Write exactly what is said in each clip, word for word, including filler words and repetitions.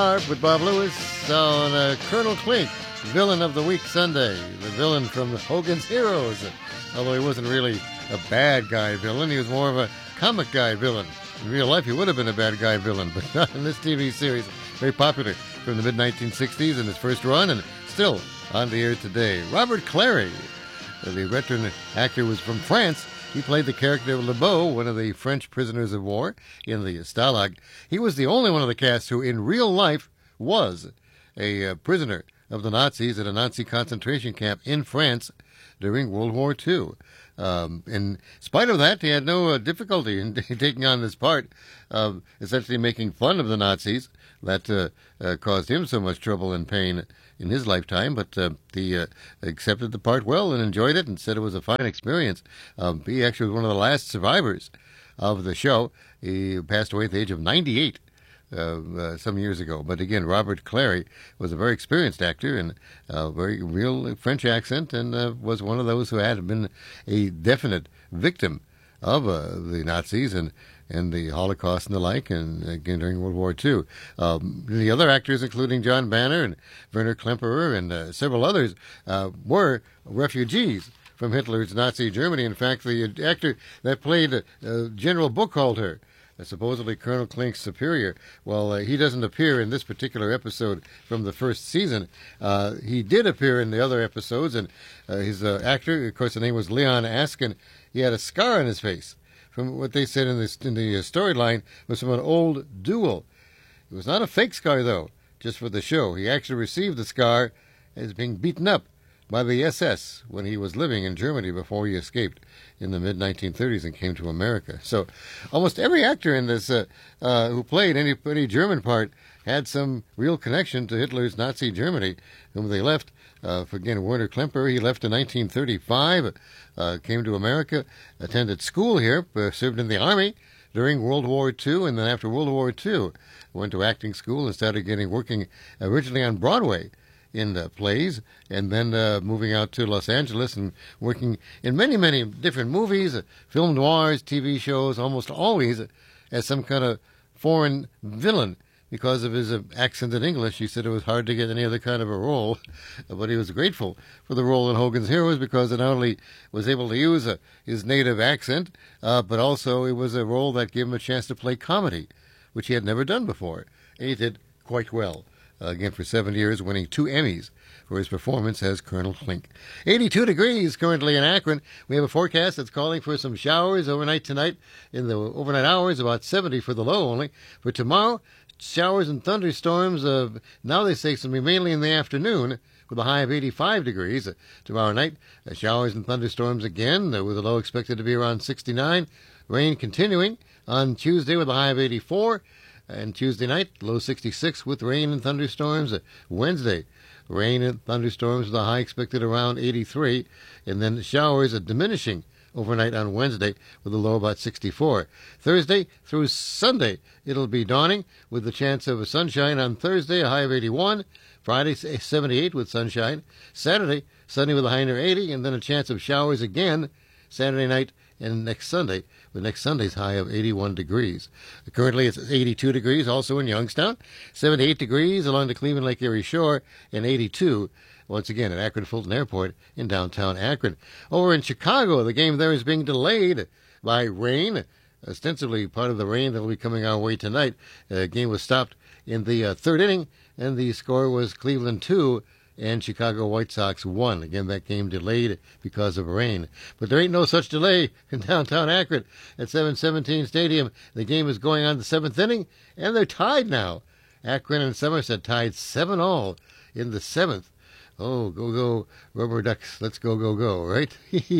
With Bob Lewis on uh, Colonel Klink, villain of the week Sunday, the villain from Hogan's Heroes. Although he wasn't really a bad guy villain, he was more of a comic guy villain. In real life, he would have been a bad guy villain, but not in this T V series. Very popular from the mid nineteen sixties in his first run, and still on the air today. Robert Clary, the veteran actor, was from France. He played the character of Lebeau, one of the French prisoners of war in the Stalag. He was the only one of the cast who, in real life, was a uh, prisoner of the Nazis at a Nazi concentration camp in France during World War Two. Um, in spite of that, he had no uh, difficulty in taking on this part of essentially making fun of the Nazis. That uh, uh, caused him so much trouble and pain in his lifetime, but uh, he uh, accepted the part well and enjoyed it and said it was a fine experience. Um, he actually was one of the last survivors of the show. He passed away at the age of ninety-eight uh, uh, some years ago. But again, Robert Clary was a very experienced actor and a very real French accent, and uh, was one of those who had been a definite victim of uh, the Nazis and and the Holocaust and the like, and again during World War Two. Um, the other actors, including John Banner and Werner Klemperer and uh, several others, uh, were refugees from Hitler's Nazi Germany. In fact, the actor that played uh, General Buchholter, uh, supposedly Colonel Klink's superior, well, uh, he doesn't appear in this particular episode from the first season. Uh, he did appear in the other episodes, and uh, his uh, actor, of course, the name was Leon Askin. He had a scar on his face. From what they said in, this, in the storyline, was from an old duel. It was not a fake scar, though, just for the show. He actually received the scar as being beaten up by the S S when he was living in Germany before he escaped in the mid nineteen thirties and came to America. So almost every actor in this uh, uh, who played any, any German part had some real connection to Hitler's Nazi Germany, whom they left. Uh, for again, Werner Klemperer, he left in nineteen thirty-five, uh, came to America, attended school here, uh, served in the Army during World War Two, and then after World War Two, went to acting school and started getting working originally on Broadway in uh, plays, and then uh, moving out to Los Angeles and working in many, many different movies, uh, film noirs, T V shows, almost always as some kind of foreign villain. Because of his uh, accent in English, he said it was hard to get any other kind of a role, but he was grateful for the role in Hogan's Heroes because it not only was able to use uh, his native accent, uh, but also it was a role that gave him a chance to play comedy, which he had never done before, and he did quite well. Uh, again, for seven years, winning two Emmys for his performance as Colonel Klink. eighty-two degrees currently in Akron. We have a forecast that's calling for some showers overnight tonight. In the overnight hours, about seventy for the low only. For tomorrow, showers and thunderstorms. Uh, now they say it's going to be mainly in the afternoon with a high of eighty-five degrees. Uh, tomorrow night, uh, showers and thunderstorms again uh, with a low expected to be around sixty-nine. Rain continuing on Tuesday with a high of eighty-four. And Tuesday night, low sixty-six with rain and thunderstorms. Uh, Wednesday, rain and thunderstorms with a high expected around eighty-three. And then the showers are diminishing overnight on Wednesday with a low about sixty-four. Thursday through Sunday, it'll be dawning with the chance of a sunshine on Thursday, a high of eighty-one. Friday, seventy-eight with sunshine. Saturday, sunny with a high near eighty, and then a chance of showers again Saturday night and next Sunday, with next Sunday's high of eighty-one degrees. Currently, it's eighty-two degrees also in Youngstown, seventy-eight degrees along the Cleveland Lake Erie shore, and eighty-two once again at Akron Fulton Airport in downtown Akron. Over in Chicago, the game there is being delayed by rain, ostensibly part of the rain that will be coming our way tonight. The game was stopped in the uh, third inning, and the score was Cleveland two and Chicago White Sox one. Again, that game delayed because of rain. But there ain't no such delay in downtown Akron at seven seventeen Stadium. The game is going on the seventh inning, and they're tied now. Akron and Somerset tied seven all in the seventh. Oh, go, go, Rubber Ducks. Let's go, go, go, right?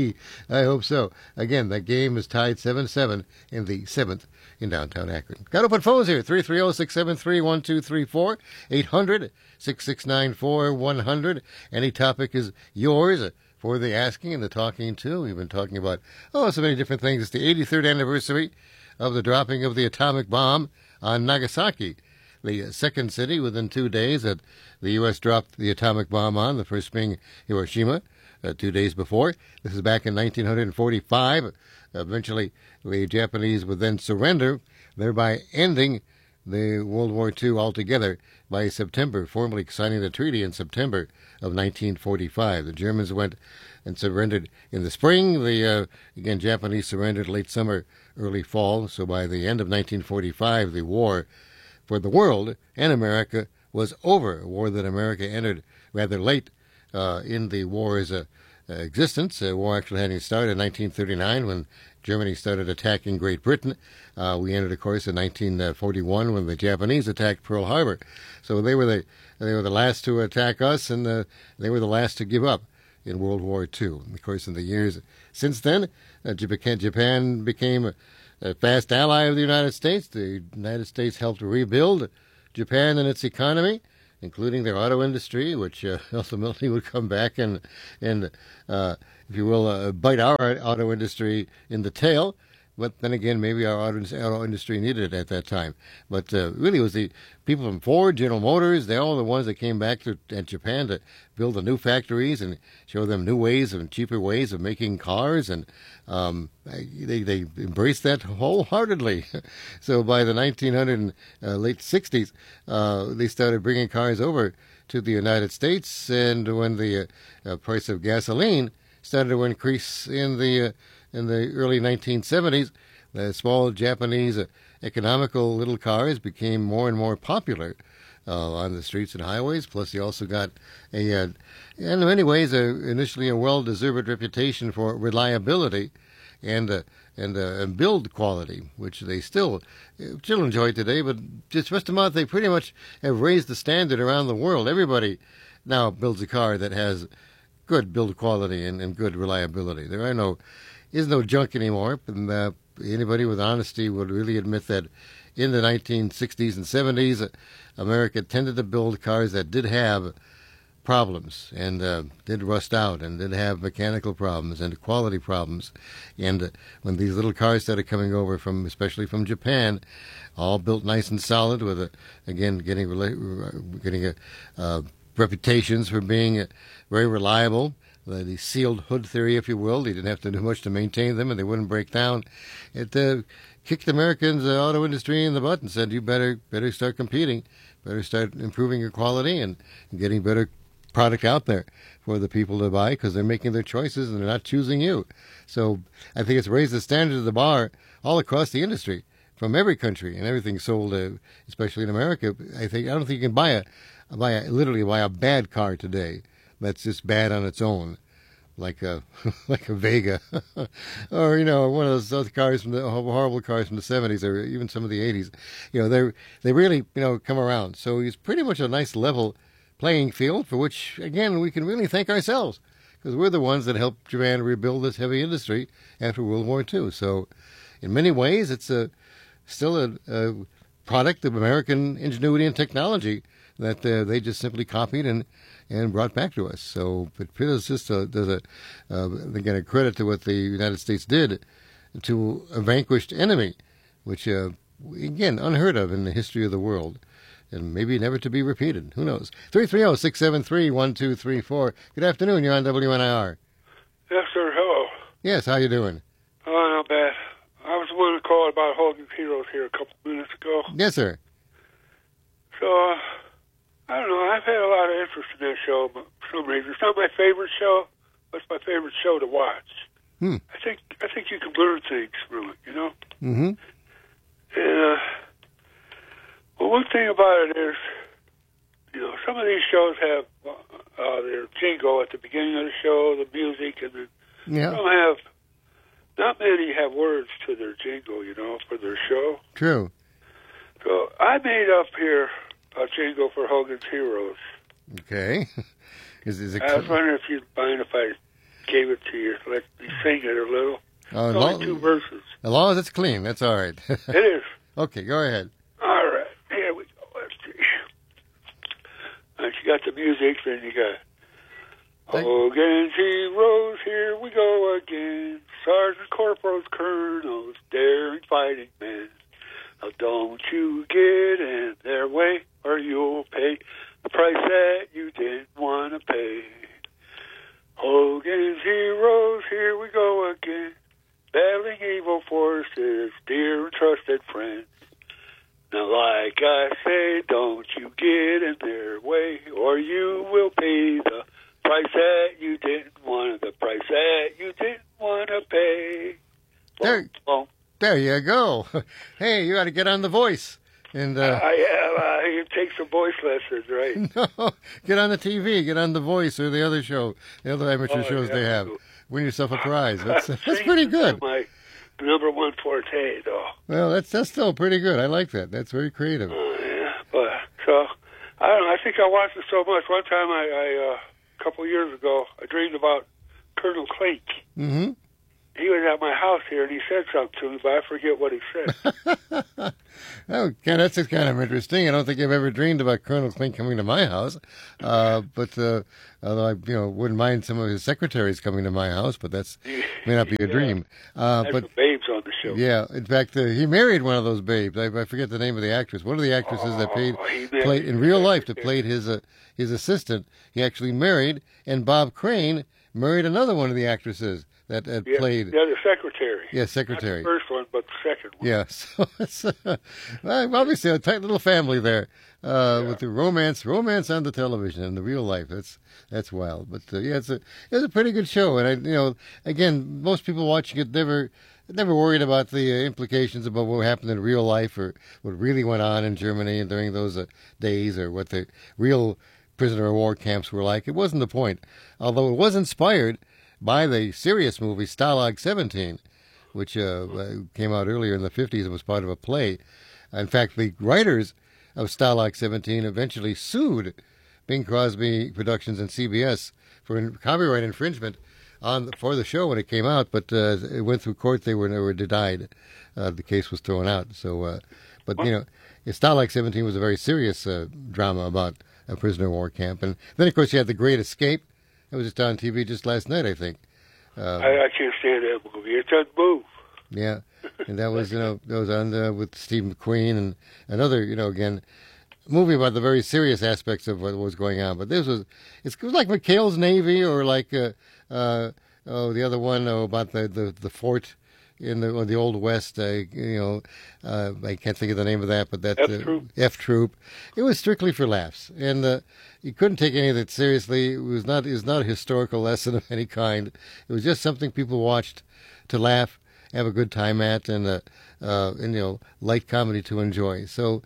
I hope so. Again, that game is tied seven seven in the seventh in downtown Akron. Got open phones here, three three zero, six seven three, one two three four, eight hundred, six six nine four, one hundred. Any topic is yours for the asking and the talking, too. We've been talking about, oh, so many different things. It's the eighty-third anniversary of the dropping of the atomic bomb on Nagasaki, the second city within two days that the U S dropped the atomic bomb on, the first being Hiroshima, uh, two days before. This is back in nineteen forty-five. Eventually, the Japanese would then surrender, thereby ending the World War Two altogether by September, formally signing the treaty in September of nineteen forty-five. The Germans went and surrendered in the spring. The uh, again Japanese surrendered late summer, early fall. So by the end of nineteen forty-five, the war for the world and America was over. A war that America entered rather late uh, in the war's uh, existence. The war actually hadn't started in nineteen thirty-nine when Germany started attacking Great Britain. Uh, we entered, of course, in nineteen forty-one when the Japanese attacked Pearl Harbor. So they were the they were the last to attack us, and uh, they were the last to give up in World War Two. Of course, in the years since then, uh, Japan, Japan became a, a fast ally of the United States. The United States helped rebuild Japan and its economy, including their auto industry, which uh, ultimately would come back and, and uh, if you will, uh, bite our auto industry in the tail. But then again, maybe our auto, auto industry needed it at that time. But uh, really, it was the people from Ford, General Motors, they're all the ones that came back to at Japan to build the new factories and show them new ways and cheaper ways of making cars. And um, they, they embraced that wholeheartedly. So by the nineteen hundred uh, late sixties, uh, they started bringing cars over to the United States. And when the uh, uh, price of gasoline started to increase in the uh, in the early nineteen seventies, the small Japanese uh, economical little cars became more and more popular uh, on the streets and highways. Plus, they also got a, uh, in many ways, a, initially a well-deserved reputation for reliability and uh, and, uh, and build quality, which they still still enjoy today. But just just about, they pretty much have raised the standard around the world. Everybody now builds a car that has good build quality and, and good reliability. There are no is no junk anymore, and uh, anybody with honesty would really admit that in the nineteen sixties and seventies, uh, America tended to build cars that did have problems and uh, did rust out and did have mechanical problems and quality problems. And uh, when these little cars started coming over from, especially from Japan, all built nice and solid with, a, again, getting rela- getting a, uh, reputations for being uh, very reliable. The, the sealed hood theory, if you will. They didn't have to do much to maintain them, and they wouldn't break down. It uh, kicked Americans' uh, auto industry in the butt and said, you better better start competing, better start improving your quality and, and getting better product out there for the people to buy, because they're making their choices and they're not choosing you. So I think it's raised the standard of the bar all across the industry from every country, and everything sold, uh, especially in America. I think I don't think you can buy a, buy a literally buy a bad car today that's just bad on its own, like a like a Vega, or you know, one of those, those cars from the horrible cars from the seventies, or even some of the eighties. You know, they they really you know come around. So it's pretty much a nice level playing field, for which again we can really thank ourselves, because we're the ones that helped Japan rebuild this heavy industry after World War Two. So in many ways, it's a still a, a product of American ingenuity and technology that uh, they just simply copied and. and brought back to us. So it is just a, there's a, uh, again, a credit to what the United States did to a vanquished enemy, which, uh, again, unheard of in the history of the world, and maybe never to be repeated. Who knows? three three zero, six seven three, one two three four. Good afternoon. You're on W N I R. Yes, sir. Hello. Yes, how you doing? Oh, not bad. I was wanting to call about Hogan's Heroes here a couple minutes ago. Yes, sir. So, uh, I don't know. I've had a lot of interest in that show, but for some reason, it's not my favorite show. But it's my favorite show to watch. Hmm. I think I think you can learn things from it, you know. Mm-hmm. And uh, well, one thing about it is, you know, some of these shows have uh, their jingle at the beginning of the show, the music, and then Yeah. some have. Not many have words to their jingle, you know, for their show. True. So I made up here a jingle for Hogan's Heroes. Okay. is, is it I was wondering if you'd mind if I gave it to you. Let me sing it a little. uh, It's long, only two verses. as long as it's clean, that's all right. It is. Okay, go ahead. All right. Here we go. Let's see. And you got the music, then you got Thank- Hogan's Heroes, here we go again. Sergeant, corporals, colonels, daring fighting men. Now don't you get in their way, or you'll pay the price that you didn't want to pay. Hogan's Heroes, here we go again. Battling evil forces, dear and trusted friends. Now like their way, or you will pay the price that you didn't want, the price that you didn't want to pay. There, Well, there you go. Hey, you got to get on The Voice. And uh, I have. Uh, you take some voice lessons, right? no, get on the T V, get on The Voice or the other show, the other amateur Oh, shows yeah. they have. Win yourself a prize. That's that's Singing pretty is good. My number one forte, though. Well, that's that's still pretty good. I like that. That's very creative. Uh, yeah, but so I don't know. I think I watched it so much. One time, I, I uh, a couple years ago, I dreamed about Colonel Clink. Mm-hmm. He was at my house here, and he said something to me, but I forget what he said. Okay, that's just kind of interesting. I don't think I've ever dreamed about Colonel Clink coming to my house, uh, but uh, although I, you know, wouldn't mind some of his secretaries coming to my house, but that's may not be a Yeah. dream. Uh, That's but the babes on the show. yeah, in fact, uh, he married one of those babes. I, I forget the name of the actress. One of the actresses that played Oh, he married- played in real life that played his uh, his assistant. He actually married, and Bob Crane married another one of the actresses that had Yeah, played. yeah, the secretary. Yeah, secretary. Not the first one, but the second one. Yeah, so it's uh, well, obviously a tight little family there uh, Yeah. with the romance, romance on the television and the real life. That's that's wild, but uh, yeah, it's a it's a pretty good show. And I, you know, again, most people watching it never never worried about the uh, implications about what happened in real life or what really went on in Germany during those uh, days or what the real prisoner of war camps were like. It wasn't the point, although it was inspired by the serious movie Stalag seventeen, which uh, uh, came out earlier in the fifties and was part of a play. In fact, the writers of Stalag seventeen eventually sued Bing Crosby Productions and C B S for in- copyright infringement on the, for the show when it came out, but uh, it went through court. They were never denied. Uh, the case was thrown out. So, uh, but you know, Stalag seventeen was a very serious uh, drama about a prisoner of war camp, and then of course you had The Great Escape. It was just on T V just last night, I think. Uh, I, I can't stand that movie. It doesn't move. Yeah, and that was, you know, that was on uh, with Steve McQueen and another, you know, again, movie about the very serious aspects of what was going on. But this was, it's, it was like McHale's Navy or like, uh, uh, oh, the other one oh, about the, the, the fort in the or the Old West. Uh, you know, uh, I can't think of the name of that, but that F uh, Troop. F Troop. It was strictly for laughs, and uh, you couldn't take any of it seriously. It was not, it was not a historical lesson of any kind. It was just something people watched to laugh, have a good time at, and uh, uh, and you know, light comedy to enjoy. So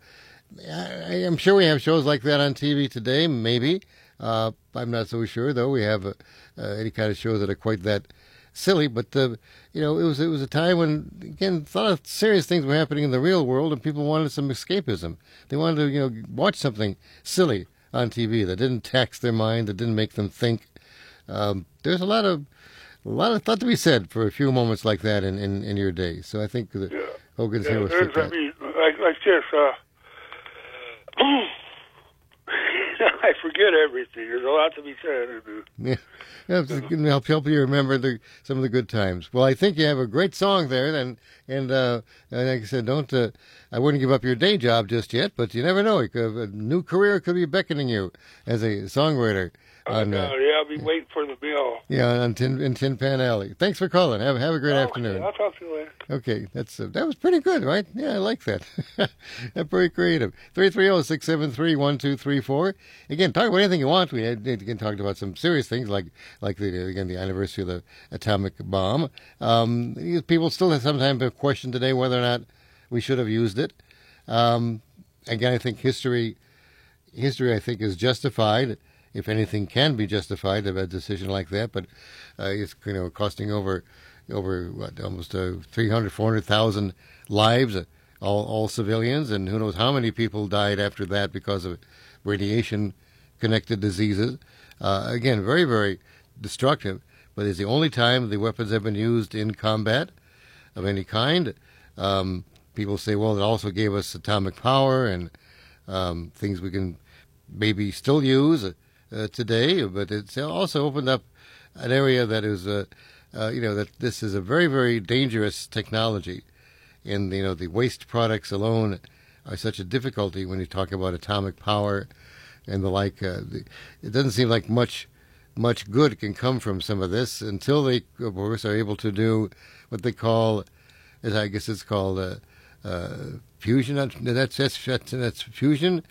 I, I'm sure we have shows like that on T V today. Maybe uh, I'm not so sure though. We have uh, uh, any kind of shows that are quite that silly, but uh, you know, it was it was a time when again a lot of serious things were happening in the real world, and people wanted some escapism. They wanted to you know watch something silly on T V that didn't tax their mind, that didn't make them think. Um, there's a lot of a lot of thought to be said for a few moments like that in, in, in your day. So I think that Yeah. Hogan's Yeah, Heroes there's, fit I that. mean, like, like this, uh, I forget everything. There's a lot to be said. And, uh, Yeah, yeah, it's gonna help help you remember the, some of the good times. Well, I think you have a great song there, and and, uh, and like I said, don't uh, I wouldn't give up your day job just yet, but you never know. It could, a new career could be beckoning you as a songwriter. On, uh, uh, yeah, I'll be waiting for the bill. yeah, on Tin, in Tin Pan Alley. Thanks for calling. Have have a great Okay, afternoon. I'll talk to you later. Okay, that's uh, that was pretty good, right? Yeah, I like that. That's very creative. three three zero, six seven three, one two three four. Again, talk about anything you want. We had, again talked about some serious things like like the again the anniversary of the atomic bomb. Um, people still have sometimes a question today whether or not we should have used it. Um, again, I think history history I think is justified. If anything can be justified of a decision like that, but uh, it's you know costing over over what, almost uh, three hundred, four hundred thousand lives, uh, all all civilians, and who knows how many people died after that because of radiation-connected diseases. Uh, again, very very destructive. But it's the only time the weapons have been used in combat of any kind. Um, people say, well, it also gave us atomic power and um, things we can maybe still use. Uh, today, but it's also opened up an area that is, uh, uh, you know, that this is a very, very dangerous technology, and you know the waste products alone are such a difficulty when you talk about atomic power and the like. Uh, the, it doesn't seem like much, much good can come from some of this until they, of course, are able to do what they call, as I guess it's called, uh, uh, fusion. That's that's that's, that's fusion.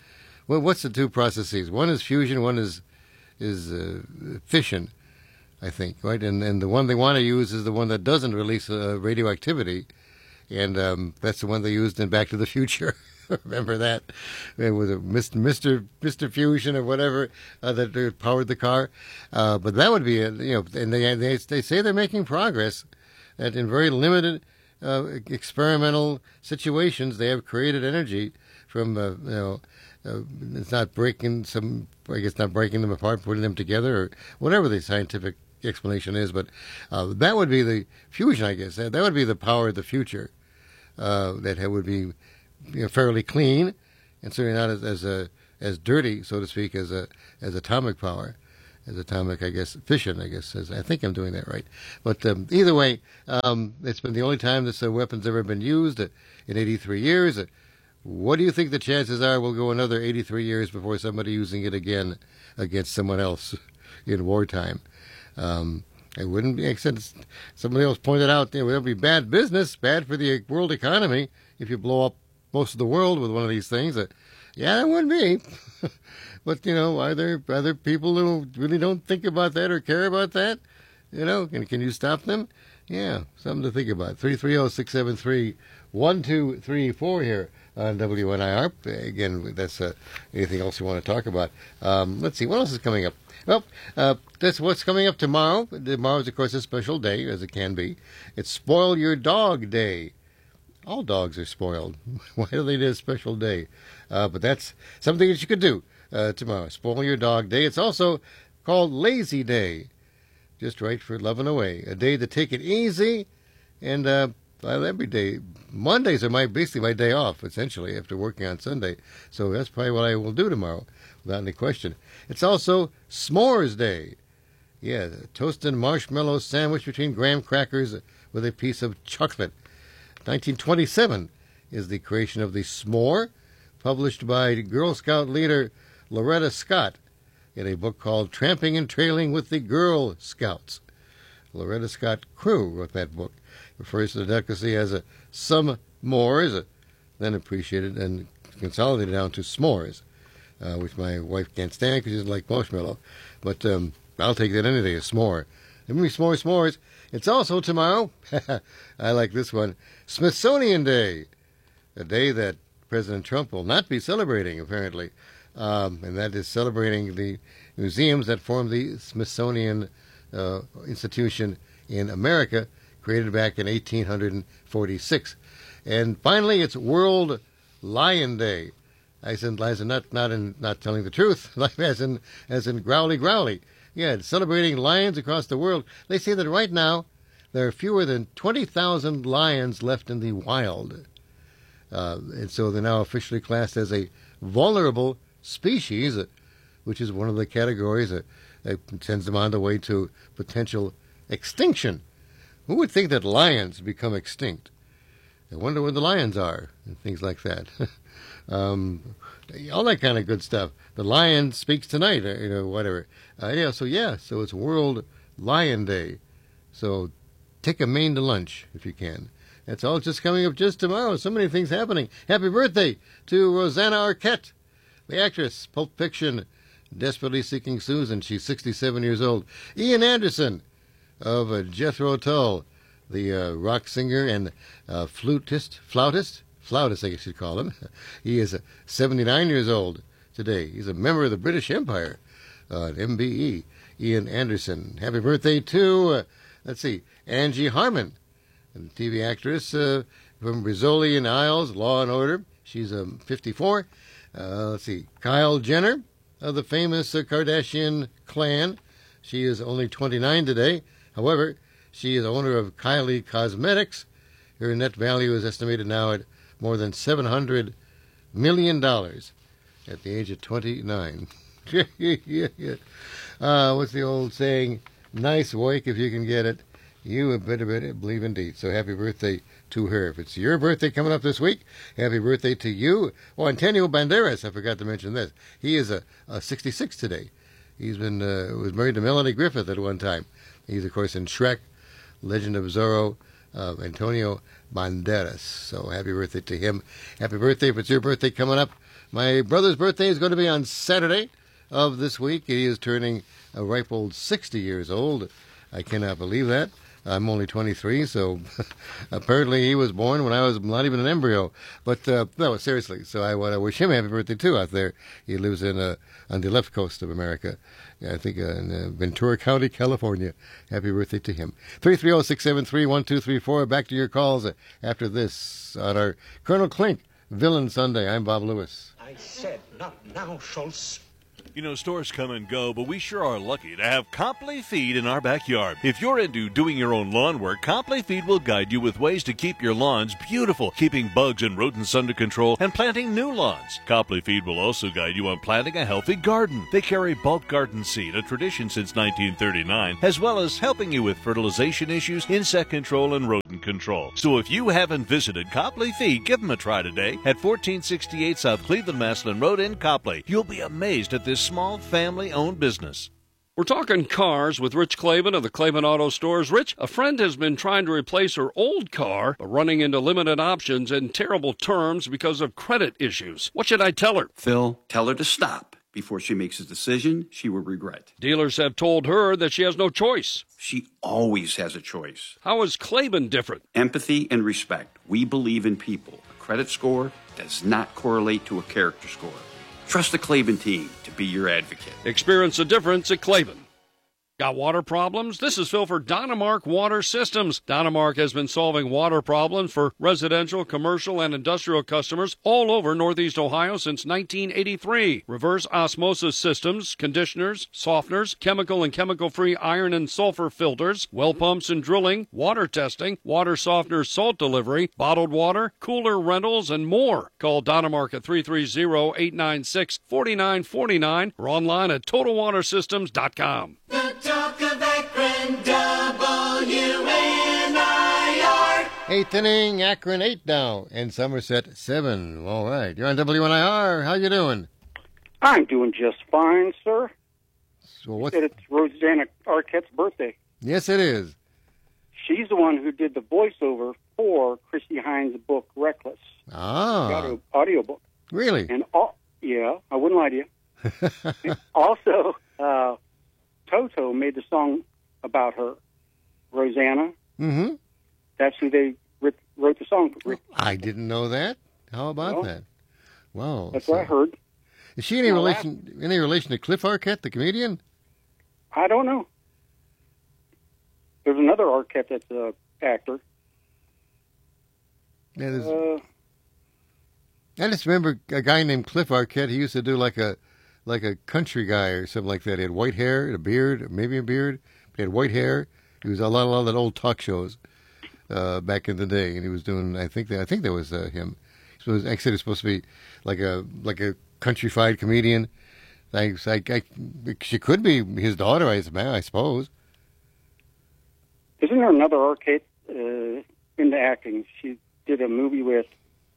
well, what's the two processes? One is fusion, one is is uh, fission, I think, right? And and the one they want to use is the one that doesn't release uh, radioactivity, and um, that's the one they used in Back to the Future. Remember that? It was a Mister Mister Mister Fusion or whatever uh, that uh, powered the car. Uh, but that would be, a, you know, and they, they they say they're making progress. That in very limited uh, experimental situations, they have created energy from, uh, you know, uh, it's not breaking some, I guess not breaking them apart, putting them together, or whatever the scientific explanation is. But uh, that would be the fusion, I guess. That, that would be the power of the future. Uh, that would be, you know, fairly clean, and certainly not as as, a, as dirty, so to speak, as a as atomic power, as atomic, I guess, fission. I guess as, I think I'm doing that right. But um, either way, um, it's been the only time this uh, weapon's ever been used uh, in eighty-three years. Uh, what do you think the chances are we'll go another eighty-three years before somebody using it again against someone else in wartime? Um, it wouldn't make sense. Somebody else pointed out, you know, it would be bad business, bad for the world economy if you blow up most of the world with one of these things. Uh, yeah, that wouldn't be. But, you know, are there other people who really don't think about that or care about that? You know, can, can you stop them? Yeah, something to think about. three three zero, six seven three, one two three four here on W N I R. Again, that's uh, anything else you want to talk about. Um, let's see, what else is coming up? Well, uh, that's what's coming up tomorrow. Tomorrow is, of course, a special day, as it can be. It's Spoil Your Dog Day. All dogs are spoiled. Why do they need a special day? Uh, but that's something that you could do uh, tomorrow. Spoil Your Dog Day. It's also called Lazy Day. Just right for loving away. A day to take it easy. And uh, every day. Mondays are my basically my day off, essentially, after working on Sunday. So that's probably what I will do tomorrow, without any question. It's also S'mores Day. Yeah, a toasted marshmallow sandwich between graham crackers with a piece of chocolate. nineteen twenty-seven is the creation of the s'more, published by Girl Scout leader Loretta Scott in a book called Tramping and Trailing with the Girl Scouts. Loretta Scott Crew wrote that book. It refers to the delicacy as a some mores, then appreciated and consolidated down to s'mores, uh, which my wife can't stand because she doesn't like marshmallow. But um, I'll take that any day, a s'more. Give me s'more, s'mores. It's also tomorrow, I like this one, Smithsonian Day, a day that President Trump will not be celebrating, apparently, um, and that is celebrating the museums that form the Smithsonian uh, Institution in America, created back in eighteen forty-six. And finally, it's World Lion Day. I said, Liza, not not in not telling the truth, like as in as in growly growly. Yeah, celebrating lions across the world. They say that right now there are fewer than twenty thousand lions left in the wild. Uh, and so they're now officially classed as a vulnerable species, uh, which is one of the categories that, that sends them on the way to potential extinction. Who would think that lions become extinct? I wonder where the lions are and things like that. um, all that kind of good stuff. The lion speaks tonight, you know, whatever. Uh, yeah, so yeah, so it's World Lion Day. So take a Maine to lunch if you can. That's all just coming up just tomorrow. So many things happening. Happy birthday to Rosanna Arquette, the actress, Pulp Fiction, Desperately Seeking Susan. She's sixty-seven years old. Ian Anderson of uh, Jethro Tull, the uh, rock singer and uh, flutist, flautist, flautist, I guess you'd call him. He is uh, seventy-nine years old today. He's a member of the British Empire, uh, M B E. Ian Anderson. Happy birthday to, uh, let's see, Angie Harmon, a T V actress uh, from Rizzoli and Isles, Law and Order. She's um, fifty-four. Uh, let's see, Kyle Jenner of the famous uh, Kardashian clan. She is only twenty-nine today. However, she is owner of Kylie Cosmetics. Her net value is estimated now at more than seven hundred million dollars at the age of twenty-nine. yeah, yeah. Uh, what's the old saying? Nice work if you can get it. You had better, better believe indeed. So happy birthday to her. If it's your birthday coming up this week, happy birthday to you. Oh, Antonio Banderas, I forgot to mention this. He is a, a sixty-six today. He's been uh, was married to Melanie Griffith at one time. He's, of course, in Shrek, Legend of Zorro, uh, Antonio Banderas. So happy birthday to him. Happy birthday if it's your birthday coming up My brother's birthday is going to be on Saturday of this week. He is turning a ripe old sixty years old. I cannot believe that. I'm only twenty-three, so apparently he was born when I was not even an embryo. But, uh, no, seriously, so I want to wish him a happy birthday, too, out there. He lives in uh, on the left coast of America, I think uh, in uh, Ventura County, California. Happy birthday to him. three three zero, six seven three, one two three four. Back to your calls after this on our Colonel Klink Villain Sunday. I'm Bob Lewis. I said not now, Schultz. You know, stores come and go, but we sure are lucky to have Copley Feed in our backyard. If you're into doing your own lawn work, Copley Feed will guide you with ways to keep your lawns beautiful, keeping bugs and rodents under control, and planting new lawns. Copley Feed will also guide you on planting a healthy garden. They carry bulk garden seed, a tradition since nineteen thirty-nine, as well as helping you with fertilization issues, insect control, and rodent control. So if you haven't visited Copley Feed, give them a try today at fourteen sixty-eight South Cleveland Maslin Road in Copley. You'll be amazed at this small family-owned business. We're talking cars with Rich Clavin of the Clavin Auto Stores. Rich, a friend has been trying to replace her old car, but running into limited options and terrible terms because of credit issues. What should I tell her? Phil, tell her to stop before she makes a decision she will regret. Dealers have told her that she has no choice. She always has a choice. How is Clavin different? Empathy and respect. We believe in people. A credit score does not correlate to a character score. Trust the Clavin team to be your advocate. Experience the difference at Clavin. Got water problems? This is Phil for Dynamark Water Systems. Dynamark has been solving water problems for residential, commercial, and industrial customers all over Northeast Ohio since nineteen eighty-three. Reverse osmosis systems, conditioners, softeners, chemical and chemical-free iron and sulfur filters, well pumps and drilling, water testing, water softener salt delivery, bottled water, cooler rentals, and more. Call Dynamark at three three zero, eight nine six, four nine four nine or online at total water systems dot com. Talk of Akron, W N I R. Eighth inning, Akron eight now, and Somerset seven. All right, you're on W N I R. How you doing? I'm doing just fine, sir. So what's... You said it's Rosanna Arquette's birthday. Yes, it is. She's the one who did the voiceover for Christy Hines' book Reckless. Ah, The audio, audio book. really? And all, yeah, I wouldn't lie to you. Also, uh, Toto made the song about her, Rosanna. Mm-hmm. That's who they writ- wrote the song for. I didn't know that. How about Well, that? Wow. That's so- what I heard. Is she any Now, relation? Any relation to Cliff Arquette, the comedian? I don't know. There's another Arquette that's an actor. Yeah, there's- Uh, I just remember a guy named Cliff Arquette. He used to do like a like a country guy or something like that. He had white hair and a beard, maybe a beard. He had white hair. He was a lot, a lot of that old talk shows uh, back in the day, and he was doing. I think that I think that was uh, him. So it was, actually, it was supposed to be like a like a countrified comedian. I, I, I, she could be his daughter, I, I suppose. Isn't there another Arquette uh, into acting? She did a movie with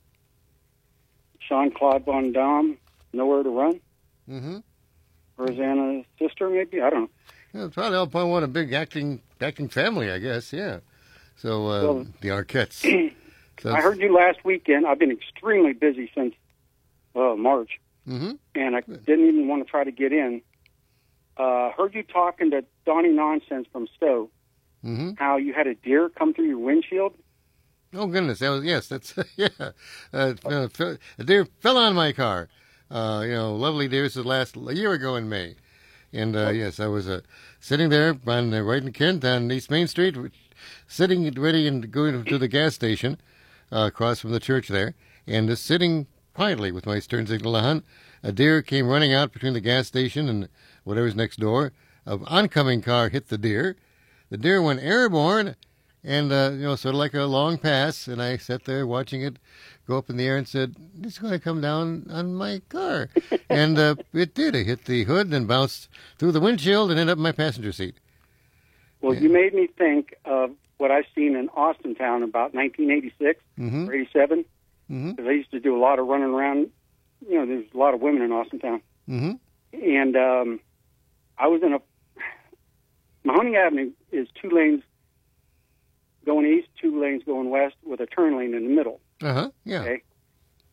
Jean-Claude Van Damme, Nowhere to Run. Mm-hmm. Rosanna's sister, maybe? I don't know. Yeah, it's probably all part of one a big acting acting family, I guess. Yeah. So uh, Well, the Arquettes. So I heard you last weekend. I've been extremely busy since uh, March, Mm-hmm. and I didn't even want to try to get in. Uh, heard you talking to Donnie Nonsense from Stowe, Mm-hmm. how you had a deer come through your windshield. Oh goodness, that was yes, that's yeah. Uh, uh, fell- a deer fell on my car. Uh, you know, lovely deer. This was last a year ago in May, and uh, yes, I was uh, sitting there on uh, right in Kent on East Main Street, sitting ready and going to the gas station uh, across from the church there, and just sitting quietly with my stern signal on. A deer came running out between the gas station and whatever's next door. An oncoming car hit the deer. The deer went airborne. And, uh, you know, sort of like a long pass, and I sat there watching it go up in the air and said, it's going to come down on my car. and uh, it did. It hit the hood and bounced through the windshield and ended up in my passenger seat. Well, Yeah. you made me think of what I've seen in Austintown about nineteen eighty-six Mm-hmm. or eighty-seven, Mm-hmm. because I used to do a lot of running around. You know, there's a lot of women in Austintown. Mm-hmm. And um, I was in a... Mahoning Avenue is two lanes going east, two lanes going west, with a turn lane in the middle. Uh-huh. Yeah. Okay.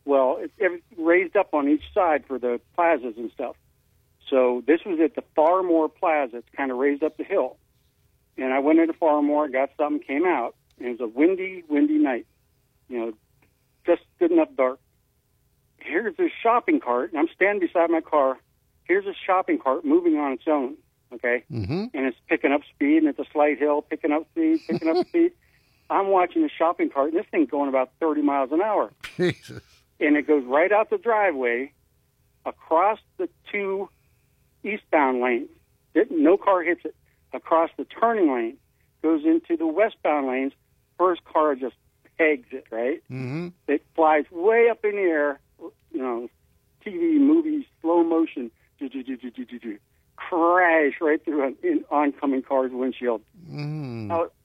Well, it, it raised up on each side for the plazas and stuff. So this was at the Farmore Plaza. It's kind of raised up the hill. And I went into Farmore, got something, came out, and it was a windy, windy night. You know, just good enough dark. Here's this shopping cart, and I'm standing beside my car. Here's a shopping cart moving on its own, okay? Mm-hmm. And it's picking up speed, and it's a slight hill, picking up speed, picking up speed. I'm watching the shopping cart, and this thing's going about thirty miles an hour. Jesus. And it goes right out the driveway, across the two eastbound lanes. It, no car hits it. Across the turning lane, goes into the westbound lanes. First car just pegs it, right? Mm-hmm. It flies way up in the air, you know, T V, movie, slow motion, do, do, do, do, do, do, do, crash right through an in, oncoming car's windshield. Mm. I,